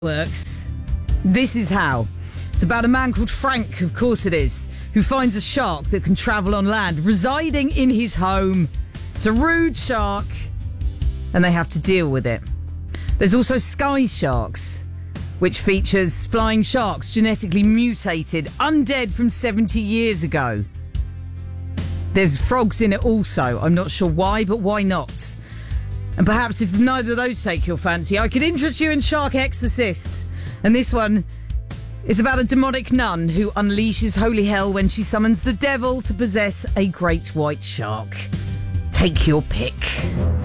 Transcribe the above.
works. This is how. It's about a man called Frank, of course it is, who finds a shark that can travel on land, residing in his home. It's a rude shark, and they have to deal with it. There's also Sky Sharks, which features flying sharks genetically mutated, undead from 70 years ago. There's frogs in it also. I'm not sure why, but why not? And perhaps if neither of those take your fancy, I could interest you in Shark Exorcist. And this one is about a demonic nun who unleashes holy hell when she summons the devil to possess a great white shark. Take your pick.